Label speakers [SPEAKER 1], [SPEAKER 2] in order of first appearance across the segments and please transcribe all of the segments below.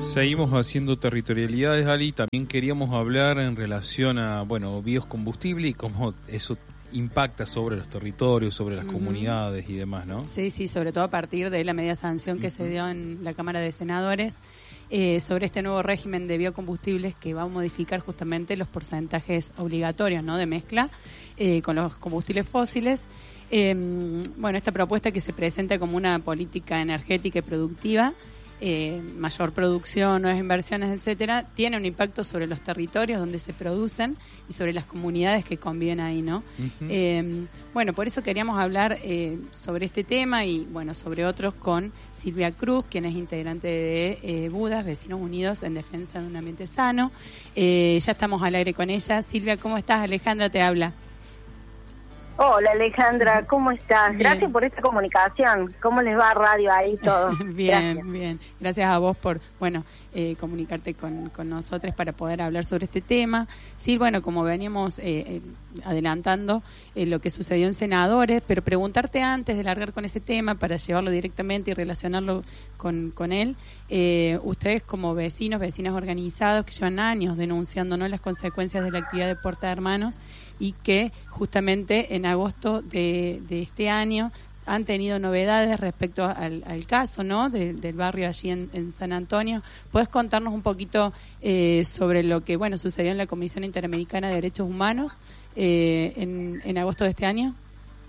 [SPEAKER 1] Seguimos haciendo territorialidades, Ali. También queríamos hablar en relación a, biocombustible y cómo eso impacta sobre los territorios, sobre las comunidades y demás, ¿no?
[SPEAKER 2] Sí, sobre todo a partir de la media sanción que se dio en la Cámara de Senadores sobre este nuevo régimen de biocombustibles que va a modificar justamente los porcentajes obligatorios, ¿no?, de mezcla con los combustibles fósiles. Esta propuesta que se presenta como una política energética y productiva, mayor producción, nuevas inversiones, etcétera, tiene un impacto sobre los territorios donde se producen y sobre las comunidades que conviven ahí, ¿no? Por eso queríamos hablar sobre este tema y sobre otros con Silvia Cruz, quien es integrante de Budas, Vecinos Unidos en Defensa de un Ambiente Sano. Ya estamos al aire con ella. Silvia, ¿cómo estás? Alejandra te habla.
[SPEAKER 3] Hola Alejandra, ¿cómo estás?
[SPEAKER 2] Bien.
[SPEAKER 3] Gracias por esta comunicación. ¿Cómo les va radio ahí todo?
[SPEAKER 2] Bien. Gracias a vos por, comunicarte con nosotros para poder hablar sobre este tema. Sí, como veníamos adelantando lo que sucedió en senadores, pero preguntarte antes de largar con ese tema para llevarlo directamente y relacionarlo con él. Ustedes como vecinas organizados que llevan años denunciando, ¿no?, las consecuencias de la actividad de Porta de Hermanos y que justamente en agosto de este año han tenido novedades respecto al caso, ¿no?, del barrio allí en San Antonio. ¿Puedes contarnos un poquito sobre lo que sucedió en la Comisión Interamericana de Derechos Humanos en agosto de este año?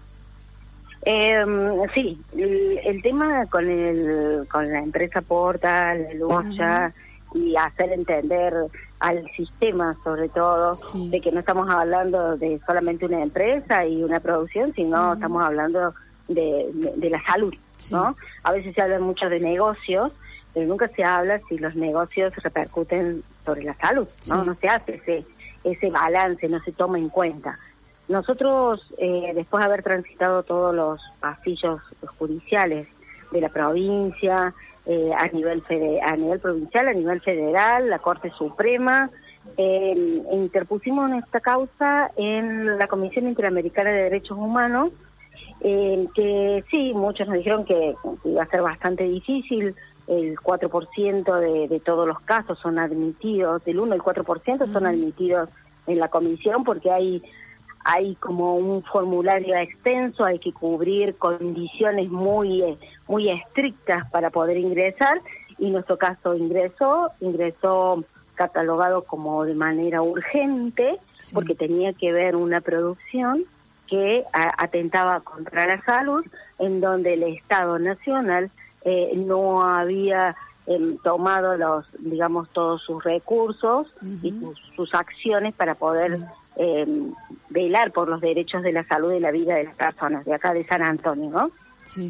[SPEAKER 3] Sí, el tema con la empresa Porta, la lucha y hacer entender al sistema, sobre todo, de que no estamos hablando de solamente una empresa y una producción, sino estamos hablando de la salud, ¿no? A veces se habla mucho de negocios, pero nunca se habla si los negocios repercuten sobre la salud, ¿no? No se hace ese balance, no se toma en cuenta. Nosotros, después de haber transitado todos los pasillos judiciales de la provincia, a nivel provincial, a nivel federal, la Corte Suprema, interpusimos esta causa en la Comisión Interamericana de Derechos Humanos, que sí, muchos nos dijeron que iba a ser bastante difícil. El 4% de todos los casos son admitidos, del 1 al 4% son admitidos en la comisión, porque hay como un formulario extenso, hay que cubrir condiciones muy estrictas para poder ingresar, y nuestro caso ingresó catalogado como de manera urgente, porque tenía que ver una producción que atentaba contra la salud, en donde el Estado Nacional no había tomado todos sus recursos y sus acciones para poder velar por los derechos de la salud y la vida de las personas de acá de San Antonio, ¿no?
[SPEAKER 2] Sí.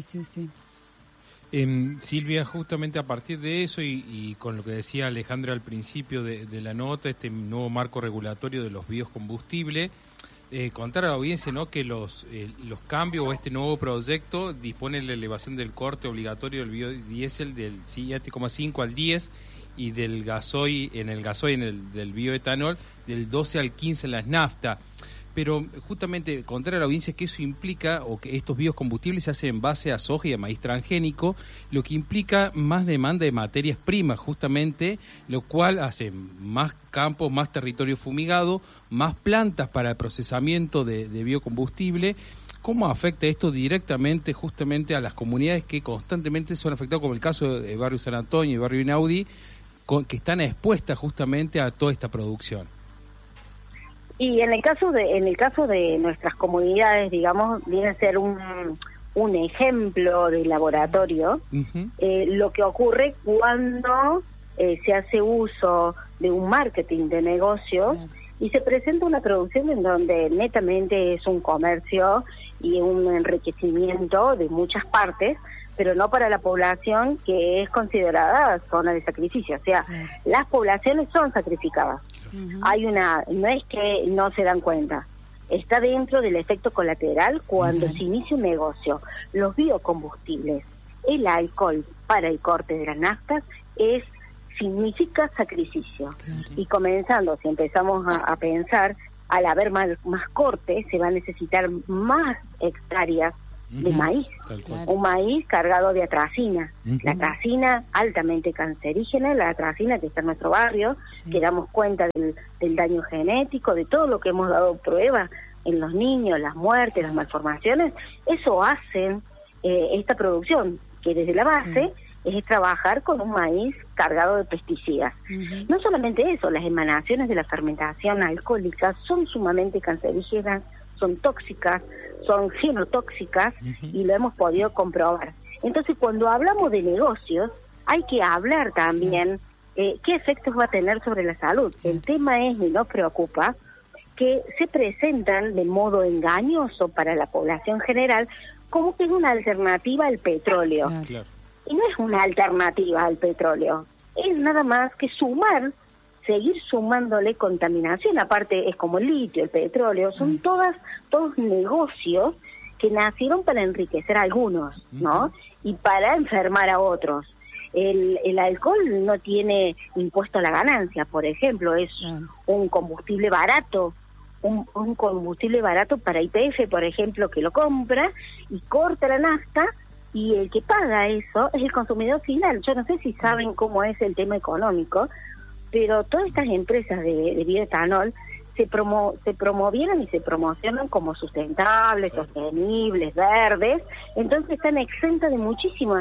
[SPEAKER 1] Silvia, justamente a partir de eso y con lo que decía Alejandra al principio de la nota, este nuevo marco regulatorio de los biocombustibles, contar a la audiencia, ¿no?, que los cambios o este nuevo proyecto dispone la elevación del corte obligatorio del biodiesel del 7,5 al 10 y del gasoil del bioetanol del 12 al 15 en las naftas. Pero justamente contar a la audiencia que eso implica, o que estos biocombustibles se hacen en base a soja y a maíz transgénico, lo que implica más demanda de materias primas, justamente, lo cual hace más campos, más territorio fumigado, más plantas para el procesamiento de biocombustible. ¿Cómo afecta esto directamente justamente a las comunidades que constantemente son afectadas, como el caso de Barrio San Antonio y Barrio Inaudi, que están expuestas justamente a toda esta producción?
[SPEAKER 3] Y en el caso de nuestras comunidades, digamos, viene a ser un ejemplo de laboratorio, lo que ocurre cuando se hace uso de un marketing de negocios y se presenta una producción en donde netamente es un comercio y un enriquecimiento de muchas partes, pero no para la población que es considerada zona de sacrificio. O sea, las poblaciones son sacrificadas. No es que no se dan cuenta, está dentro del efecto colateral cuando se inicia un negocio. Los biocombustibles, el alcohol para el corte de las naftas significa sacrificio. Y comenzando, si empezamos a pensar, al haber más cortes, se va a necesitar más hectáreas de maíz, un maíz cargado de atracina, la atracina altamente cancerígena, la atracina que está en nuestro barrio, que damos cuenta del daño genético, de todo lo que hemos dado prueba en los niños, las muertes, las malformaciones. Eso hacen esta producción, que desde la base es trabajar con un maíz cargado de pesticidas. No solamente eso, las emanaciones de la fermentación alcohólica son sumamente cancerígenas, son tóxicas, son genotóxicas, y lo hemos podido comprobar. Entonces, cuando hablamos de negocios, hay que hablar también qué efectos va a tener sobre la salud. El tema es, y nos preocupa, que se presentan de modo engañoso para la población general como que es una alternativa al petróleo.
[SPEAKER 1] Claro.
[SPEAKER 3] Y no es una alternativa al petróleo, es nada más que seguir sumándole contaminación. Aparte es como el litio, el petróleo, son todos negocios que nacieron para enriquecer a algunos, ¿no? Y para enfermar a otros. El alcohol no tiene impuesto a la ganancia, por ejemplo, es un combustible barato, un combustible barato para YPF, por ejemplo, que lo compra y corta la nafta, y el que paga eso es el consumidor final. Yo no sé si saben cómo es el tema económico, pero todas estas empresas de bioetanol se promovieron y se promocionan como sustentables, sostenibles, verdes, entonces están exentas de muchísimas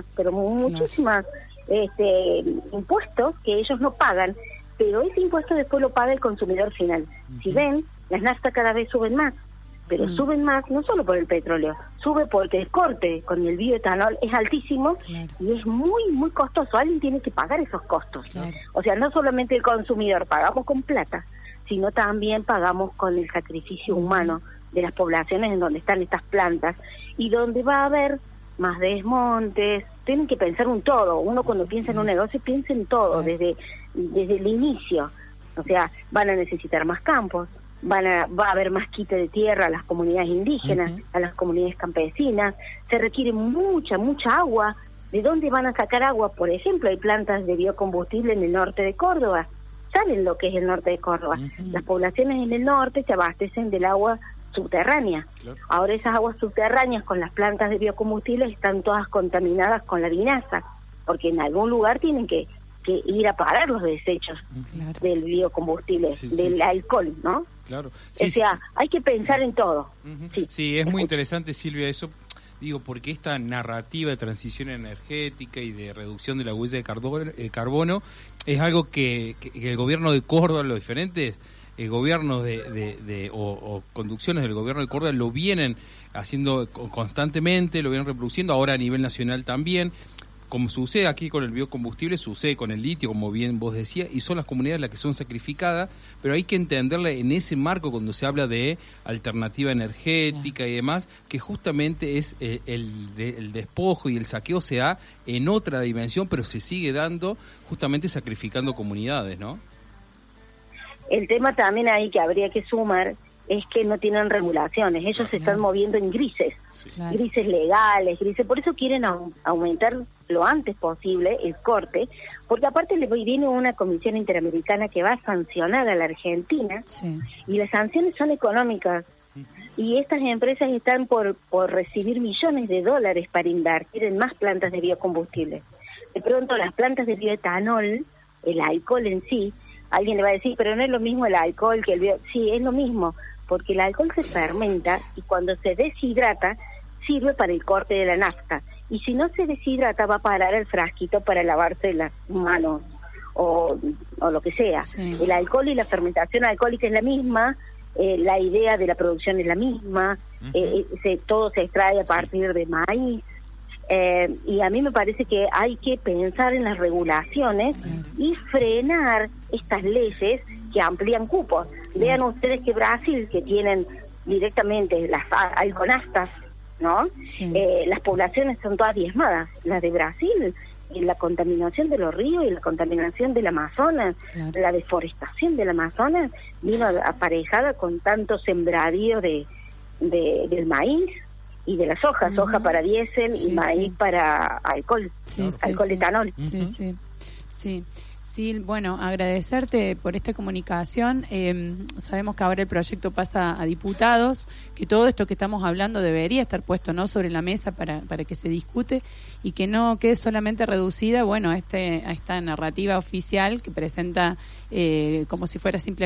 [SPEAKER 3] impuestos que ellos no pagan, pero ese impuesto después lo paga el consumidor final. Si ven, las naftas cada vez suben más, pero suben más no solo por el petróleo, sube porque el corte con el bioetanol es altísimo y es muy, muy costoso. Alguien tiene que pagar esos costos. O sea, no solamente el consumidor pagamos con plata, sino también pagamos con el sacrificio humano de las poblaciones en donde están estas plantas y donde va a haber más desmontes. Tienen que pensar un todo. Uno cuando piensa en un negocio piensa en todo, desde el inicio. O sea, van a necesitar más campos, va a haber más quite de tierra a las comunidades indígenas, a las comunidades campesinas, se requiere mucha agua. ¿De dónde van a sacar agua? Por ejemplo, hay plantas de biocombustible en el norte de Córdoba. ¿Saben lo que es el norte de Córdoba? Las poblaciones en el norte se abastecen del agua subterránea. Ahora esas aguas subterráneas con las plantas de biocombustible están todas contaminadas con la vinaza, porque en algún lugar tienen que ir a parar los desechos del biocombustible, del alcohol, ¿no?
[SPEAKER 1] Claro.
[SPEAKER 3] Hay que pensar en todo.
[SPEAKER 1] Sí, es muy interesante, Silvia, eso, digo, porque esta narrativa de transición energética y de reducción de la huella de carbono es algo que el gobierno de Córdoba, los diferentes gobiernos o conducciones del gobierno de Córdoba lo vienen haciendo constantemente, lo vienen reproduciendo, ahora a nivel nacional también. Como sucede aquí con el biocombustible, sucede con el litio, como bien vos decías, y son las comunidades las que son sacrificadas, pero hay que entenderle en ese marco cuando se habla de alternativa energética y demás, que justamente es el despojo y el saqueo se da en otra dimensión, pero se sigue dando justamente sacrificando comunidades, ¿no?
[SPEAKER 3] El tema también ahí que habría que sumar es que no tienen regulaciones, ellos se están moviendo en grises, grises legales, por eso quieren aumentar lo antes posible el corte, porque aparte le viene una comisión interamericana que va a sancionar a la Argentina, y las sanciones son económicas, y estas empresas están por recibir millones de dólares para invertir en más plantas de biocombustible. De pronto las plantas de bioetanol, el alcohol en sí, alguien le va a decir, pero no es lo mismo el alcohol que el Sí, es lo mismo, porque el alcohol se fermenta y cuando se deshidrata sirve para el corte de la nafta. Y si no se deshidrata va a parar el frasquito para lavarse las manos o lo que sea. El alcohol y la fermentación alcohólica es la misma, la idea de la producción es la misma, todo se extrae a partir de maíz. Y a mí me parece que hay que pensar en las regulaciones y frenar estas leyes que amplían cupos. Vean ustedes que Brasil, que tienen directamente las algonastas, ¿no? Las poblaciones son todas diezmadas. Las de Brasil, la contaminación de los ríos y la contaminación del Amazonas, la deforestación del Amazonas vino aparejada con tanto sembradío del maíz y de la soja, soja para diésel y maíz para alcohol, etanol.
[SPEAKER 2] Sí, bueno, agradecerte por esta comunicación. Sabemos que ahora el proyecto pasa a diputados, que todo esto que estamos hablando debería estar puesto, ¿no?, sobre la mesa para que se discute y que no quede solamente reducida, bueno, a esta narrativa oficial que presenta como si fuera simplemente